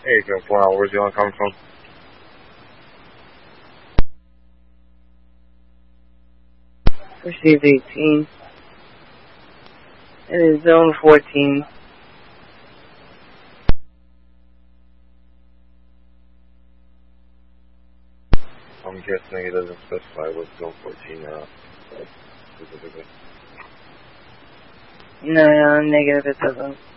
Hey, 4 where's the alarm coming from? Received 18. It is zone 14. I'm guessing it doesn't specify what zone 14 specifically. No, negative, it doesn't.